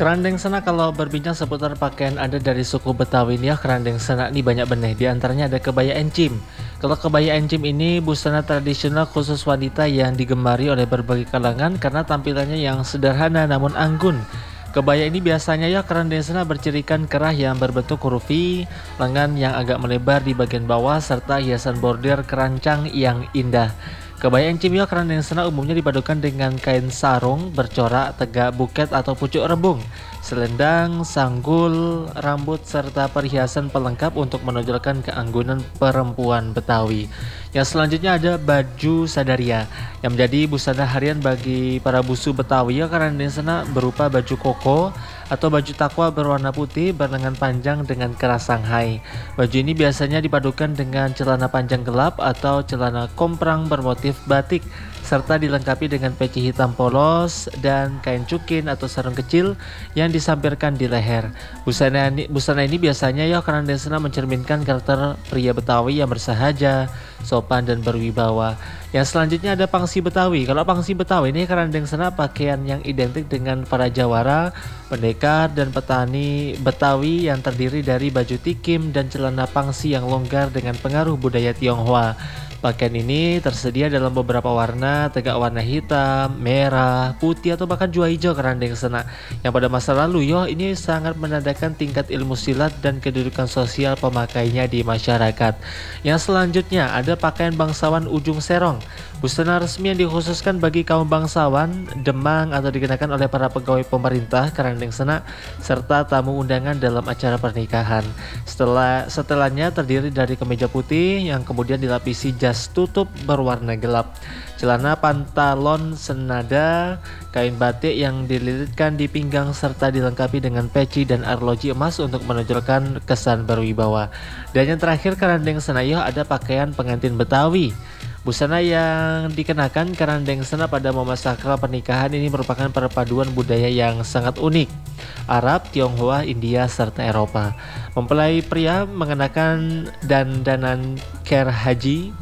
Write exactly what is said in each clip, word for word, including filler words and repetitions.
Kerandeng Senak kalau berbincang seputar pakaian adat dari suku Betawi nih ya, Kerandeng Senak ini banyak benih. Di antaranya ada kebaya encim. Kalau kebaya encim ini busana tradisional khusus wanita yang digemari oleh berbagai kalangan karena tampilannya yang sederhana namun anggun. Kebaya ini biasanya ya Kerandeng Senak bercirikan kerah yang berbentuk huruf V, lengan yang agak melebar di bagian bawah serta hiasan bordir kerancang yang indah. Kebaya encim ya Kerandeng Senak umumnya dipadukan dengan kain sarung bercorak, tegak, buket atau pucuk rebung, selendang, sanggul, rambut serta perhiasan pelengkap untuk menonjolkan keanggunan perempuan Betawi. Yang selanjutnya ada baju sadaria yang menjadi busana harian bagi para busu Betawi ya Kerandeng Senak berupa baju koko atau baju takwa berwarna putih berlengan panjang dengan kerah Shanghai. Baju ini biasanya dipadukan dengan celana panjang gelap atau celana komprang bermotif batik serta dilengkapi dengan peci hitam polos dan kain cukin atau sarung kecil yang disampirkan di leher. Busana ini, busana ini biasanya ya Kerandeng Senak mencerminkan karakter pria Betawi yang bersahaja, sopan dan berwibawa. Yang selanjutnya ada pangsi Betawi. Kalau pangsi Betawi ini Kerandeng Senak pakaian yang identik dengan para jawara, pendekar dan petani Betawi yang terdiri dari baju tikim dan celana pangsi yang longgar dengan pengaruh budaya Tionghoa. Pakaian ini tersedia dalam beberapa warna, tegak warna hitam, merah, putih atau bahkan jua hijau Kerandeng Senak. Yang pada masa lalu yo ini sangat menandakan tingkat ilmu silat dan kedudukan sosial pemakainya di masyarakat. Yang selanjutnya ada pakaian bangsawan ujung serong. Busana resmi yang dikhususkan bagi kaum bangsawan, demang atau dikenakan oleh para pegawai pemerintah Kerandeng Senak serta tamu undangan dalam acara pernikahan. Setelah setelahnya terdiri dari kemeja putih yang kemudian dilapisi jas tutup berwarna gelap, celana pantalon senada, kain batik yang dililitkan di pinggang serta dilengkapi dengan peci dan arloji emas untuk menonjolkan kesan berwibawa. Dan yang terakhir Kerandeng Senak ada pakaian pengantin Betawi. Busana yang dikenakan Kerandeng Senak pada momen sakral pernikahan ini merupakan perpaduan budaya yang sangat unik, Arab, Tionghoa, India, serta Eropa. Mempelai pria mengenakan dandanan ker haji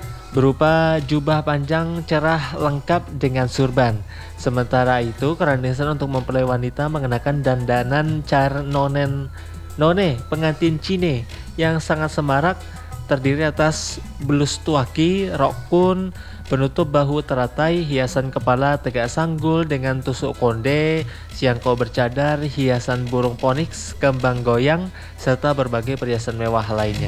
berupa jubah panjang cerah lengkap dengan surban. Sementara itu Kerandeng Senak untuk mempelai wanita mengenakan dandanan car nonen none pengantin Cine yang sangat semarak, terdiri atas blus tuaki, rok pun, penutup bahu teratai, hiasan kepala tegak sanggul dengan tusuk konde, siangko bercadar, hiasan burung poniks, kembang goyang, serta berbagai perhiasan mewah lainnya.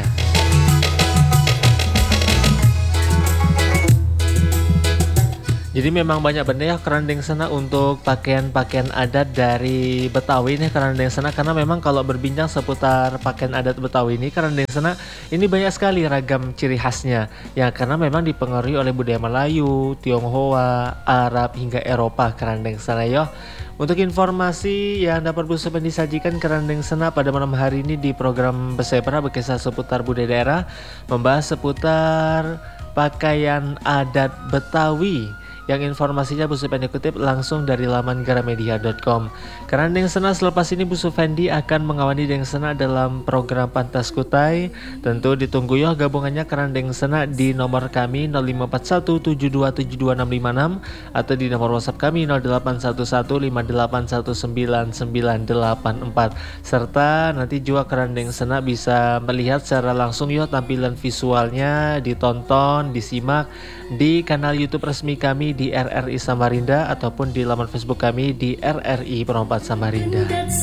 Jadi memang banyak benar ya Kerandeng Senak untuk pakaian-pakaian adat dari Betawi nih Kerandeng Senak, karena memang kalau berbincang seputar pakaian adat Betawi ini Kerandeng Senak ini banyak sekali ragam ciri khasnya ya, karena memang dipengaruhi oleh budaya Melayu, Tionghoa, Arab hingga Eropa Kerandeng Senak yo. Untuk informasi yang dapat Bu Supen disajikan Kerandeng Senak pada malam hari ini di program Besepra berkisah seputar budaya daerah, membahas seputar pakaian adat Betawi yang informasinya Bu Supendi kutip langsung dari laman gramedia dot com. Kerandeng Senak selepas ini Bu Supendi akan mengawani Deng Senak dalam program Pantas Kutai. Tentu ditunggu ya gabungannya Kerandeng Senak di nomor kami nol lima empat satu tujuh dua tujuh dua enam lima enam atau di nomor WhatsApp kami nol delapan satu satu lima delapan satu sembilan sembilan delapan empat. Serta nanti juga Kerandeng Senak bisa melihat secara langsung ya tampilan visualnya, ditonton, disimak di kanal YouTube resmi kami di R R I Samarinda ataupun di laman Facebook kami di R R I Perompak Samarinda.